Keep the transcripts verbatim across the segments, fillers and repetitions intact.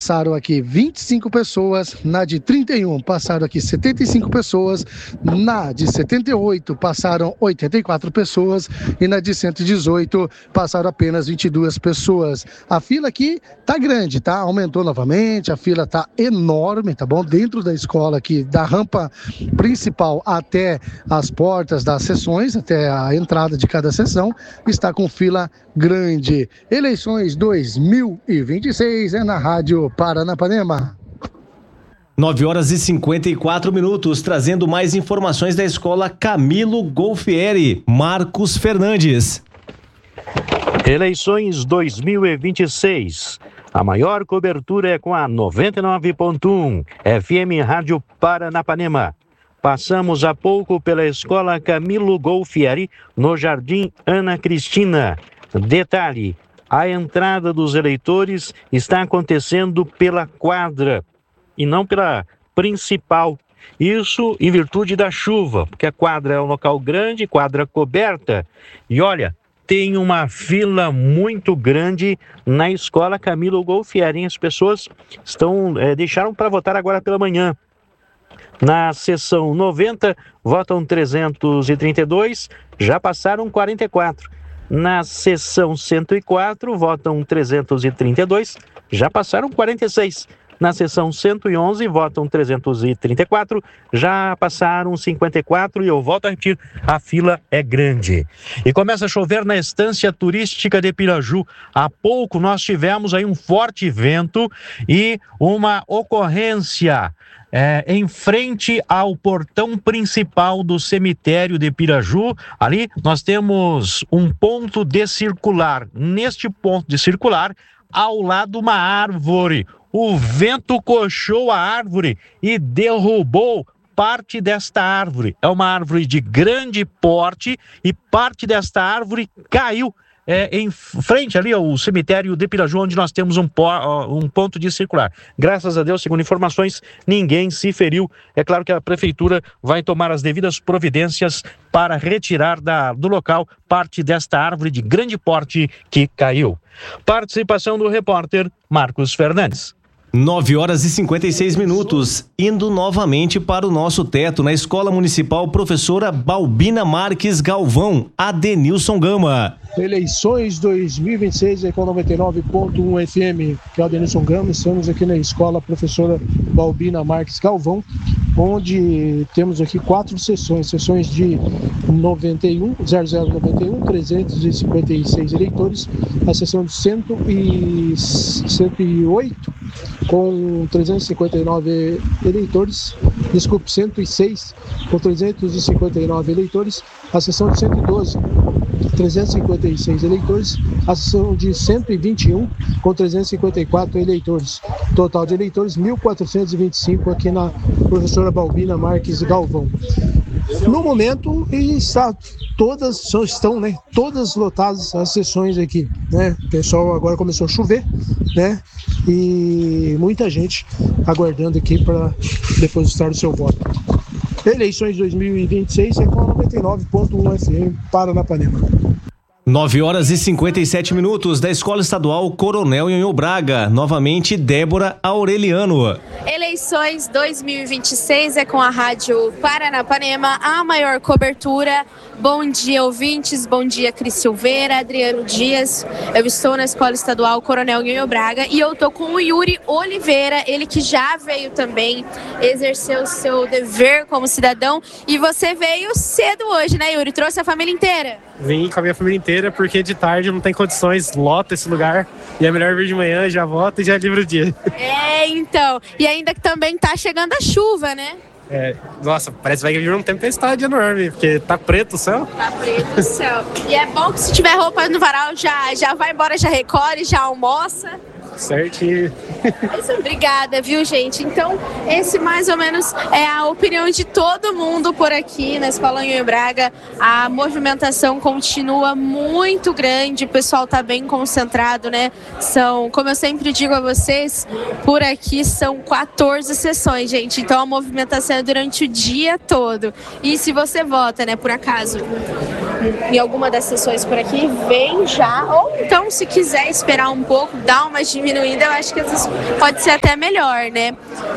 passaram aqui vinte e cinco pessoas, na de trinta e um passaram aqui setenta e cinco pessoas, na de setenta e oito passaram oitenta e quatro pessoas e na de cento e dezoito passaram apenas vinte e duas pessoas. A fila aqui tá grande, tá? Aumentou novamente, a fila tá enorme, tá bom? Dentro da escola aqui, da rampa principal até as portas das sessões, até a entrada de cada sessão, está com fila grande. Eleições dois mil e vinte e seis é na Rádio Paranapanema. nove horas e cinquenta e quatro minutos, trazendo mais informações da escola Camilo Golfieri. Marcos Fernandes. Eleições dois mil e vinte e seis. A maior cobertura é com a noventa e nove ponto um F M Rádio Paranapanema. Passamos há pouco pela escola Camilo Golfieri, no Jardim Ana Cristina. Detalhe: a entrada dos eleitores está acontecendo pela quadra e não pela principal. Isso em virtude da chuva, porque a quadra é um local grande, quadra coberta. E olha, tem uma fila muito grande na escola Camilo Golfieri. As pessoas estão, é, deixaram para votar agora pela manhã. Na seção noventa, votam trezentos e trinta e dois, já passaram quarenta e quatro. Na seção cento e quatro, votam trezentos e trinta e dois, já passaram quarenta e seis. Na seção cento e onze, votam trezentos e trinta e quatro, já passaram cinquenta e quatro e eu volto a repetir, a fila é grande. E começa a chover na estância turística de Piraju. Há pouco nós tivemos aí um forte vento e uma ocorrência É, em frente ao portão principal do cemitério de Piraju. Ali nós temos um ponto de circular. Neste ponto de circular, ao lado uma árvore. O vento coxou a árvore e derrubou parte desta árvore. É uma árvore de grande porte e parte desta árvore caiu É, em frente ali ao cemitério de Piraju, onde nós temos um, um ponto de circular. Graças a Deus, segundo informações, ninguém se feriu. É claro que a prefeitura vai tomar as devidas providências para retirar da, do local parte desta árvore de grande porte que caiu. Participação do repórter Marcos Fernandes. nove horas e cinquenta e seis minutos, indo novamente para o nosso teto, na Escola Municipal Professora Balbina Marques Galvão, Adenilson Gama. Eleições dois mil e vinte e seis é com noventa e nove ponto um F M, que é o Adenilson Gama. Estamos aqui na Escola Professora Balbina Marques Galvão, onde temos aqui quatro sessões, sessões de noventa e um, zero zero noventa e um, trezentos e cinquenta e seis eleitores, a sessão de cento e oito, com trezentos e cinquenta e nove eleitores, desculpe, cento e seis, com trezentos e cinquenta e nove eleitores, a sessão de cento e doze, trezentos e cinquenta e seis eleitores, a sessão de cento e vinte e um, com trezentos e cinquenta e quatro eleitores. Total de eleitores, mil quatrocentos e vinte e cinco aqui na Professora Balbina Marques Galvão. No momento, está todas, só estão, né, todas lotadas as sessões aqui, né? O pessoal agora começou a chover, né? E muita gente aguardando aqui para depositar o seu voto. Eleições dois mil e vinte e seis é com noventa e nove ponto um F M Paranapanema. nove horas e cinquenta e sete minutos, da Escola Estadual Coronel Nhonhô Braga, novamente Débora Aureliano. Eleições dois mil e vinte e seis é com a Rádio Paranapanema, a maior cobertura. Bom dia, ouvintes, bom dia, Cris Silveira, Adriano Dias. Eu estou na Escola Estadual Coronel Nhonhô Braga e eu estou com o Yuri Oliveira, ele que já veio também exercer o seu dever como cidadão. E você veio cedo hoje, né, Yuri? Trouxe a família inteira? Vim com a minha família inteira, porque de tarde não tem condições, lota esse lugar, e é melhor vir de manhã, já volta e já livra o dia. É, então, e ainda que também tá chegando a chuva, né? É, nossa, parece que vai vir um tempestade enorme, porque tá preto o céu. Tá preto o céu. E é bom que se tiver roupa no varal, já, já vai embora, já recolhe, já almoça. Certinho. Isso, obrigada, viu, gente? Então, esse mais ou menos é a opinião de todo mundo por aqui na Escola Nhonhô Braga. A movimentação continua muito grande, o pessoal tá bem concentrado, né? São, como eu sempre digo a vocês, por aqui são quatorze sessões, gente. Então, a movimentação é durante o dia todo. E se você vota, né, por acaso, em alguma das sessões por aqui, vem já, ou então se quiser esperar um pouco, dar uma diminuída, eu acho que às vezes pode ser até melhor, né?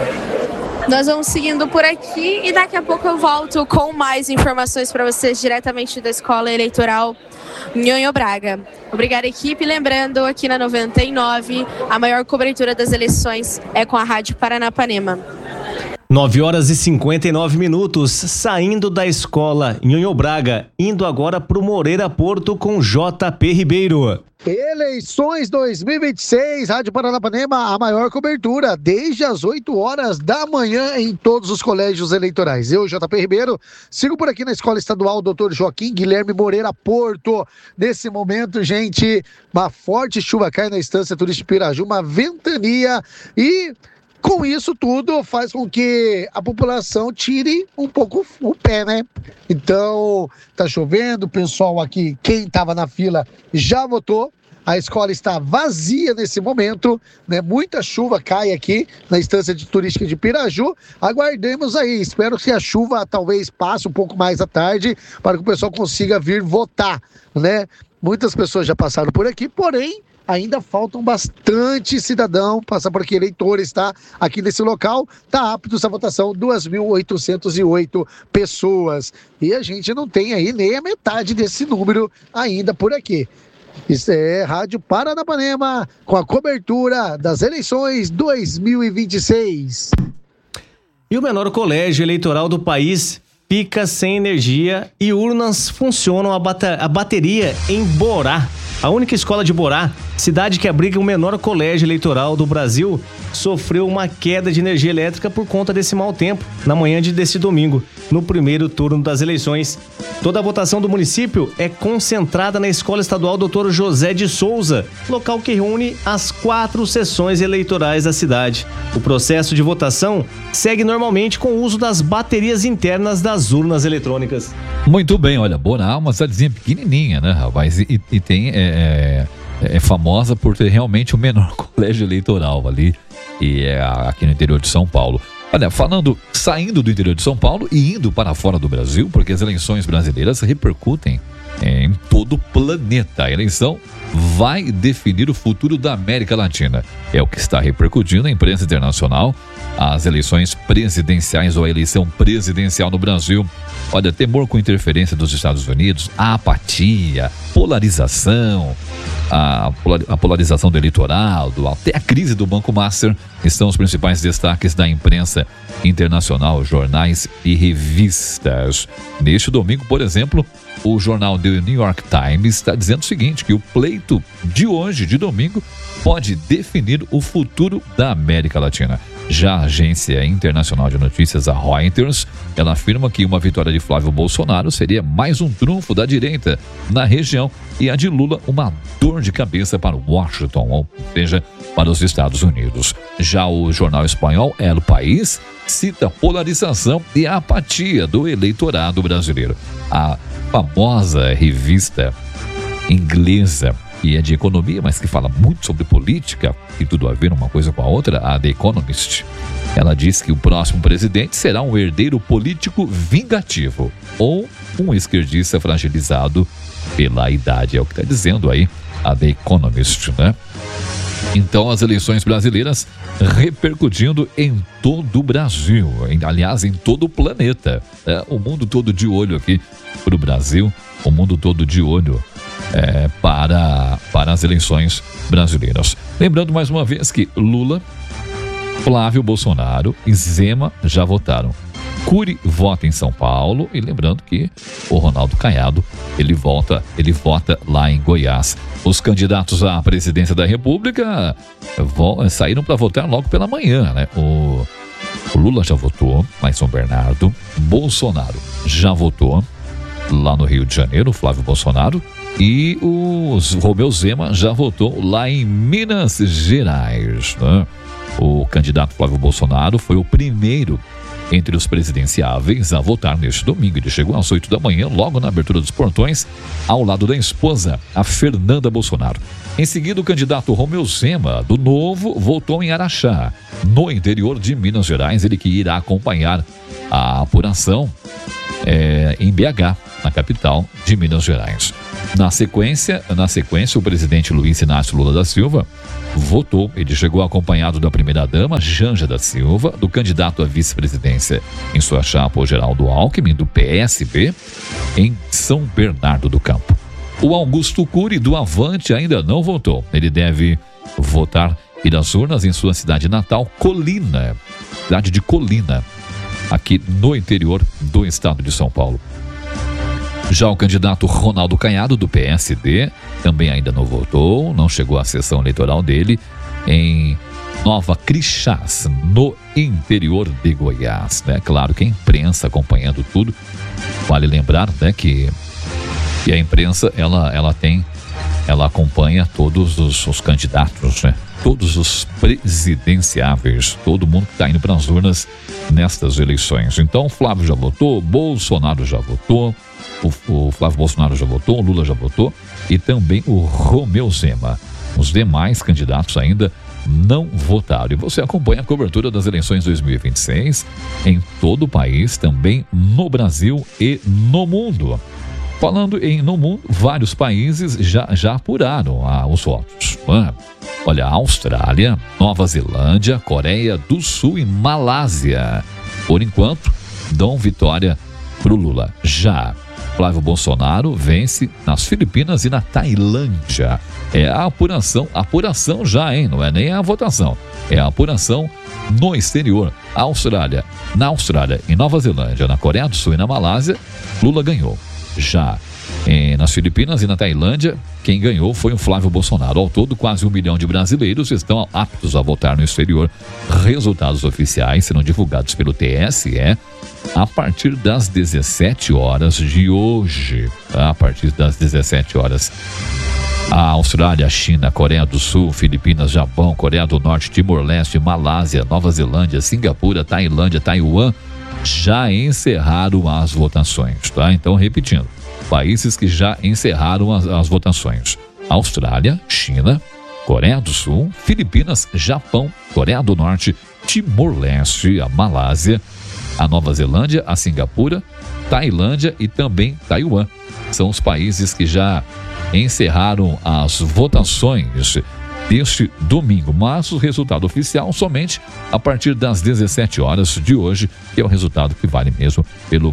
Nós vamos seguindo por aqui e daqui a pouco eu volto com mais informações para vocês diretamente da Escola Eleitoral Nhonho Braga. Obrigada, equipe. Lembrando, aqui na noventa e nove, a maior cobertura das eleições é com a Rádio Paranapanema. nove horas e cinquenta e nove minutos, saindo da Escola Nhonho Braga, indo agora para o Moreira Porto com J P Ribeiro. Eleições dois mil e vinte e seis, Rádio Paranapanema, a maior cobertura, desde as oito horas da manhã em todos os colégios eleitorais. Eu, J P Ribeiro, sigo por aqui na Escola Estadual doutor Joaquim Guilherme Moreira Porto. Nesse momento, gente, uma forte chuva cai na Estância Turística Piraju, uma ventania e... com isso tudo faz com que a população tire um pouco o pé, né? Então, tá chovendo, o pessoal aqui, quem estava na fila já votou. A escola está vazia nesse momento, né? Muita chuva cai aqui na Estância de Turística de Piraju. Aguardemos aí, espero que a chuva talvez passe um pouco mais à tarde para que o pessoal consiga vir votar, né? Muitas pessoas já passaram por aqui, porém ainda faltam bastante cidadão, passar por aqui, eleitores, tá? Aqui nesse local, tá aptos à votação, duas mil oitocentas e oito pessoas. E a gente não tem aí nem a metade desse número ainda por aqui. Isso é Rádio Paranapanema, com a cobertura das eleições dois mil e vinte e seis. E o menor colégio eleitoral do país fica sem energia e urnas funcionam a, bata- a bateria em Borá. A única escola de Borá, cidade que abriga o menor colégio eleitoral do Brasil, sofreu uma queda de energia elétrica por conta desse mau tempo na manhã de desse domingo, no primeiro turno das eleições. Toda a votação do município é concentrada na Escola Estadual doutor José de Souza, local que reúne as quatro sessões eleitorais da cidade. O processo de votação segue normalmente com o uso das baterias internas das urnas eletrônicas. Muito bem, olha, Borá é uma cidadezinha pequenininha, né, rapaz? E, e tem... É... É, é famosa por ter realmente o menor colégio eleitoral ali, e é aqui no interior de São Paulo. Olha, falando, saindo do interior de São Paulo e indo para fora do Brasil, porque as eleições brasileiras repercutem em todo o planeta. A eleição vai definir o futuro da América Latina. É o que está repercutindo na imprensa internacional. As eleições presidenciais ou a eleição presidencial no Brasil. Olha, temor com interferência dos Estados Unidos, a apatia, polarização, a, a polarização do eleitorado, até a crise do Banco Master estão os principais destaques da imprensa internacional, jornais e revistas. Neste domingo, por exemplo, o jornal The New York Times está dizendo o seguinte, que o pleito de hoje, de domingo, pode definir o futuro da América Latina. Já a agência internacional de notícias, a Reuters, ela afirma que uma vitória de Flávio Bolsonaro seria mais um trunfo da direita na região e a de Lula uma dor de cabeça para Washington, ou seja, para os Estados Unidos. Já o jornal espanhol El País cita a polarização e a apatia do eleitorado brasileiro. A famosa revista inglesa, que é de economia, mas que fala muito sobre política, e tudo a ver uma coisa com a outra, a The Economist, ela diz que o próximo presidente será um herdeiro político vingativo ou um esquerdista fragilizado pela idade, é o que está dizendo aí a The Economist, né? Então, as eleições brasileiras repercutindo em todo o Brasil, em, aliás, em todo o planeta. É, o mundo todo de olho aqui para o Brasil, o mundo todo de olho é, para, para as eleições brasileiras. Lembrando mais uma vez que Lula, Flávio Bolsonaro e Zema já votaram. Cury vota em São Paulo e lembrando que o Ronaldo Caiado, ele volta, ele vota lá em Goiás. Os candidatos à presidência da República saíram para votar logo pela manhã, né? O, o Lula já votou lá em São Bernardo, Bolsonaro já votou lá no Rio de Janeiro, Flávio Bolsonaro, e o Romeu Zema já votou lá em Minas Gerais, né? O candidato Flávio Bolsonaro foi o primeiro entre os presidenciáveis a votar neste domingo. Ele chegou às oito da manhã, logo na abertura dos portões, ao lado da esposa, a Fernanda Bolsonaro. Em seguida, o candidato Romeu Zema, do Novo, votou em Araxá, no interior de Minas Gerais. Ele que irá acompanhar a apuração é, em B H, na capital de Minas Gerais. Na sequência, na sequência, o presidente Luiz Inácio Lula da Silva votou. Ele chegou acompanhado da primeira-dama, Janja da Silva, do candidato à vice-presidência em sua chapa, o Geraldo Alckmin, do P S B, em São Bernardo do Campo. O Augusto Cury, do Avante, ainda não votou. Ele deve votar ir às urnas em sua cidade natal, Colina, cidade de Colina, aqui no interior do estado de São Paulo. Já o candidato Ronaldo Caiado, do P S D, também ainda não votou, não chegou à sessão eleitoral dele em Nova Crixás, no interior de Goiás. Né? Claro que a imprensa acompanhando tudo, vale lembrar, né, que, que a imprensa ela, ela tem, ela acompanha todos os, os candidatos, né? Todos os presidenciáveis, todo mundo que está indo para as urnas nestas eleições. Então, Flávio já votou, Bolsonaro já votou, o, o Flávio Bolsonaro já votou, o Lula já votou e também o Romeu Zema. Os demais candidatos ainda não votaram. E você acompanha a cobertura das eleições dois mil e vinte e seis em todo o país, também no Brasil e no mundo. Falando em no mundo, vários países já, já apuraram ah, os votos. Ah, olha, Austrália, Nova Zelândia, Coreia do Sul e Malásia. Por enquanto, dão vitória pro Lula. Já Flávio Bolsonaro vence nas Filipinas e na Tailândia. É a apuração, apuração já, hein? Não é nem a votação. É a apuração no exterior. Austrália, na Austrália e Nova Zelândia, na Coreia do Sul e na Malásia, Lula ganhou. Já eh, nas Filipinas e na Tailândia, quem ganhou foi o Flávio Bolsonaro. Ao todo, quase um milhão de brasileiros estão aptos a votar no exterior. Resultados oficiais serão divulgados pelo T S E a partir das dezessete horas de hoje. A partir das dezessete horas. A Austrália, a China, a Coreia do Sul, Filipinas, Japão, Coreia do Norte, Timor-Leste, Malásia, Nova Zelândia, Singapura, Tailândia, Taiwan já encerraram as votações, tá? Então, repetindo, países que já encerraram as, as votações: Austrália, China, Coreia do Sul, Filipinas, Japão, Coreia do Norte, Timor-Leste, a Malásia, a Nova Zelândia, a Singapura, Tailândia e também Taiwan. São os países que já encerraram as votações deste domingo, mas o resultado oficial somente a partir das dezessete horas de hoje, que é o resultado que vale mesmo pelo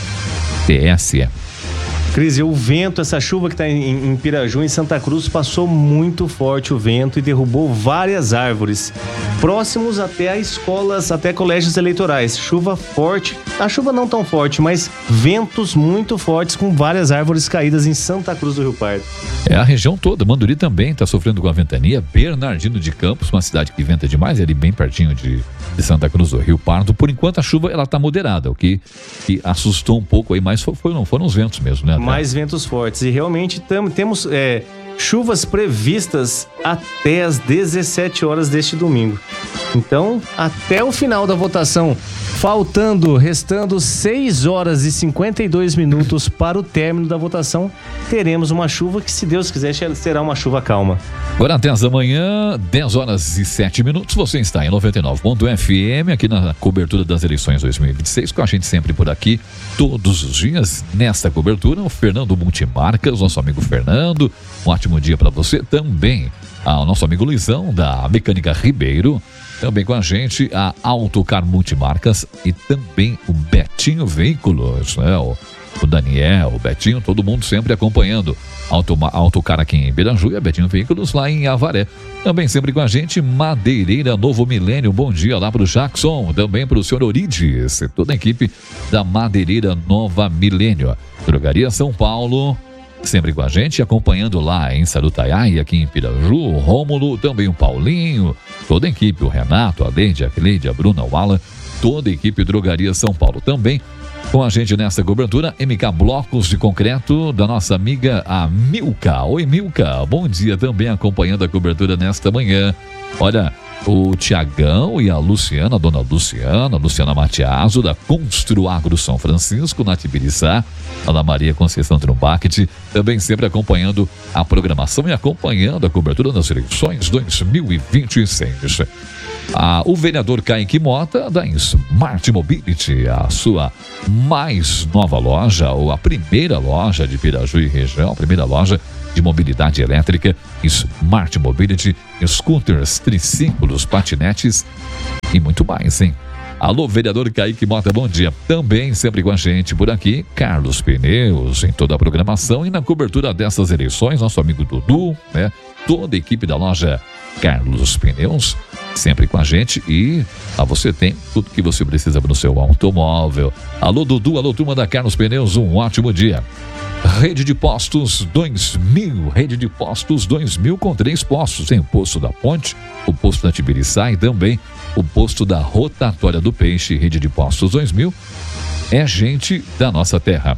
T S E. Cris, o vento, essa chuva que está em, em Piraju, em Santa Cruz, passou muito forte o vento e derrubou várias árvores, próximos até a escolas, até colégios eleitorais. Chuva forte, a chuva não tão forte, mas ventos muito fortes com várias árvores caídas em Santa Cruz do Rio Pardo. É, a região toda, Manduri também está sofrendo com a ventania. Bernardino de Campos, uma cidade que venta demais, ali bem pertinho de, de Santa Cruz do Rio Pardo. Por enquanto a chuva ela está moderada, o que, que assustou um pouco aí, mas foi, foi, não foram os ventos mesmo, né? Mais ventos fortes. E realmente tam, temos é, chuvas previstas até as dezessete horas deste domingo. Então, até o final da votação, faltando, restando seis horas e cinquenta e dois minutos para o término da votação, teremos uma chuva que, se Deus quiser, será uma chuva calma. Agora, dez da manhã, dez horas e sete minutos, você está em noventa e nove ponto F M, aqui na cobertura das eleições dois mil e vinte e seis, com a gente sempre por aqui, todos os dias, nesta cobertura, o Fernando Multimarcas, nosso amigo Fernando, um ótimo dia para você também. Ao nosso amigo Luizão, da Mecânica Ribeiro, também com a gente, a Autocar Multimarcas e também o Betinho Veículos, né? O, o Daniel, o Betinho, todo mundo sempre acompanhando. Auto, Autocar aqui em Piraju e a Betinho Veículos lá em Avaré. Também sempre com a gente, Madeireira Novo Milênio. Bom dia lá pro Jackson, também pro senhor Orides, toda a equipe da Madeireira Nova Milênio. Drogaria São Paulo, sempre com a gente, acompanhando lá em Sarutaiá e aqui em Piraju, o Rômulo, também o Paulinho, toda a equipe, o Renato, a Leide, a Cleide, a Bruna, o Alan, toda a equipe Drogaria São Paulo. Também com a gente nessa cobertura, M K Blocos de Concreto, da nossa amiga a Milka. Oi, Milka, bom dia, também acompanhando a cobertura nesta manhã. Olha, o Tiagão e a Luciana, a dona Luciana, Luciana Matiaso, da Construagro São Francisco, na Tibiriçá, Ana Maria Conceição Trumbact, também sempre acompanhando a programação e acompanhando a cobertura das eleições dois mil e vinte e seis. Ah, o vereador Kaique Mota da Smart Mobility, a sua mais nova loja, ou a primeira loja de Piraju e região, a primeira loja de mobilidade elétrica, Smart Mobility, scooters, triciclos, patinetes e muito mais, hein? Alô, vereador Kaique Mota, bom dia. Também sempre com a gente por aqui, Carlos Pneus, em toda a programação e na cobertura dessas eleições, nosso amigo Dudu, né? Toda a equipe da loja Carlos Pneus, sempre com a gente e ah, você tem tudo que você precisa para o seu automóvel. Alô, Dudu, alô, turma da Carlos Pneus, um ótimo dia. Rede de Postos dois mil, Rede de Postos dois mil com três postos, tem o posto da Ponte, o posto da Tibiriçá e também o posto da Rotatória do Peixe. Rede de Postos dois mil é gente da nossa terra.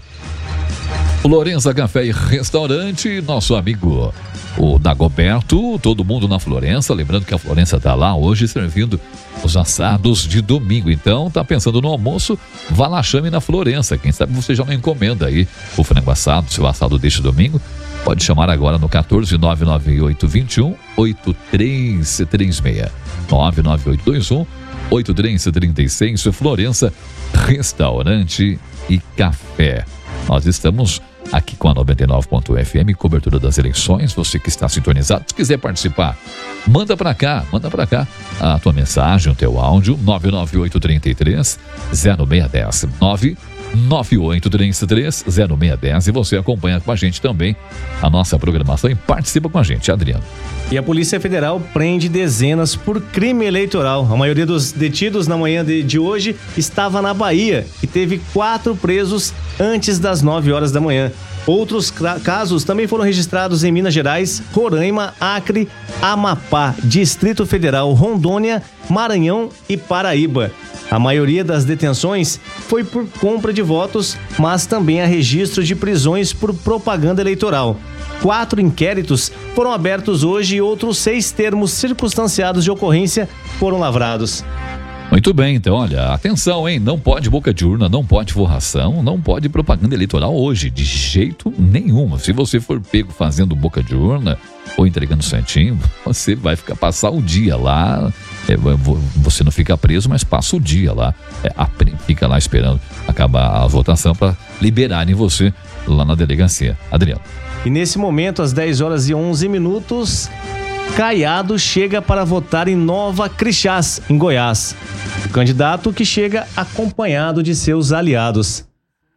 Florença Café e Restaurante, nosso amigo o Dagoberto, todo mundo na Florença, lembrando que a Florença está lá hoje servindo os assados de domingo, então tá pensando no almoço, vá lá, chame na Florença, quem sabe você já não encomenda aí o frango assado, seu assado deste domingo, pode chamar agora no quatorze nove nove oito dois um oito três três seis, nove nove oito dois um oito três três seis, Florença Restaurante e Café. Nós estamos aqui com a noventa e nove ponto F M, cobertura das eleições. Você que está sintonizado, se quiser participar, manda pra cá, manda pra cá a tua mensagem, o teu áudio, nove nove oito três três zero seis um zero, nove nove oito três três zero seis um zero, e você acompanha com a gente também a nossa programação e participa com a gente, Adriano. E a Polícia Federal prende dezenas por crime eleitoral. A maioria dos detidos na manhã de, de hoje estava na Bahia e teve quatro presos antes das nove horas da manhã. Outros casos também foram registrados em Minas Gerais, Roraima, Acre, Amapá, Distrito Federal, Rondônia, Maranhão e Paraíba. A maioria das detenções foi por compra de votos, mas também há registro de prisões por propaganda eleitoral. Quatro inquéritos foram abertos hoje e outros seis termos circunstanciados de ocorrência foram lavrados. Muito bem, então, olha, atenção, hein? Não pode boca de urna, não pode forração, não pode propaganda eleitoral hoje, de jeito nenhum. Se você for pego fazendo boca de urna ou entregando santinho, você vai ficar passar o dia lá. É, você não fica preso, mas passa o dia lá, é, fica lá esperando acabar a votação para liberarem você lá na delegacia. Adriano. E nesse momento, às dez horas e onze minutos, Caiado chega para votar em Nova Crixás, em Goiás. O candidato que chega acompanhado de seus aliados.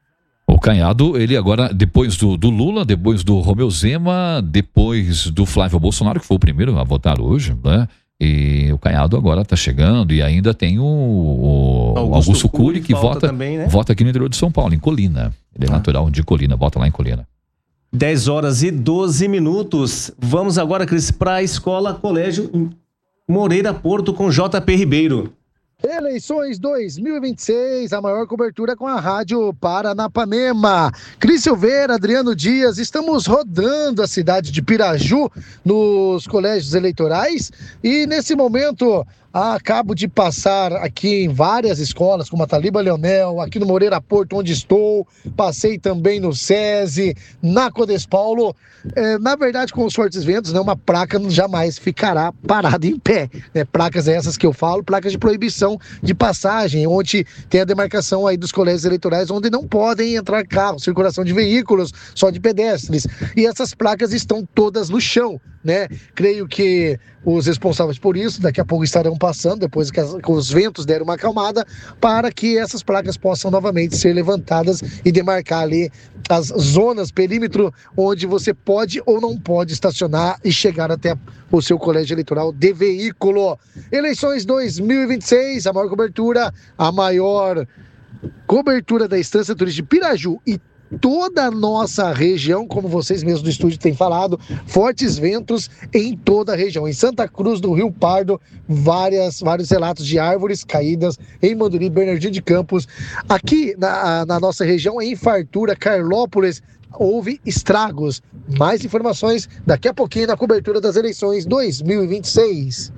O Caiado, ele agora, depois do, do Lula, depois do Romeu Zema, depois do Flávio Bolsonaro, que foi o primeiro a votar hoje, né? E o Caiado agora está chegando e ainda tem o, o Augusto, Augusto Cury, que vota, também, né? Vota aqui no interior de São Paulo, em Colina. Ele é ah. natural de Colina, vota lá em Colina. dez horas e doze minutos. Vamos agora, Cris, para a escola Colégio Moreira Porto com J P Ribeiro. Eleições dois mil e vinte e seis, a maior cobertura com a Rádio Paranapanema. Cris Silveira, Adriano Dias, estamos rodando a cidade de Piraju nos colégios eleitorais e nesse momento acabo de passar aqui em várias escolas, como a Taliba Leonel, aqui no Moreira Porto, onde estou, passei também no SESI, na Codes Paulo. É, na verdade, com os fortes ventos, né, uma placa jamais ficará parada em pé. Né? Placas essas que eu falo, placas de proibição de passagem, onde tem a demarcação aí dos colégios eleitorais, onde não podem entrar carros, circulação de veículos, só de pedestres. E essas placas estão todas no chão, né? Creio que os responsáveis por isso, daqui a pouco estarão passando, depois que, as, que os ventos deram uma acalmada, para que essas placas possam novamente ser levantadas e demarcar ali as zonas, perímetro, onde você pode ou não pode estacionar e chegar até o seu colégio eleitoral de veículo. Eleições dois mil e vinte e seis, a maior cobertura, a maior cobertura da Estância Turística de Piraju e toda a nossa região, como vocês mesmos do estúdio têm falado, fortes ventos em toda a região. Em Santa Cruz do Rio Pardo, várias, vários relatos de árvores caídas em Manduri, Bernardino de Campos. Aqui na, na nossa região, em Fartura, Carlópolis, houve estragos. Mais informações daqui a pouquinho na cobertura das eleições dois mil e vinte e seis.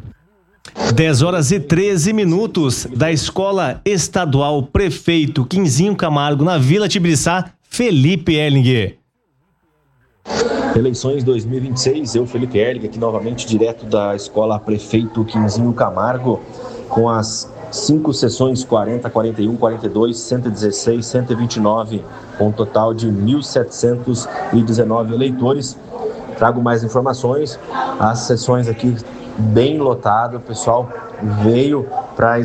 dez horas e treze minutos da Escola Estadual Prefeito Quinzinho Camargo, na Vila Tibiriçá, Felipe Ellinger. Eleições dois mil e vinte e seis, eu, Felipe Erlich, aqui novamente direto da Escola Prefeito Quinzinho Camargo, com as cinco sessões quarenta, quarenta e um, quarenta e dois, cento e dezesseis, cento e vinte e nove, com um total de mil setecentos e dezenove eleitores. Trago mais informações, as sessões aqui bem lotadas, o pessoal veio para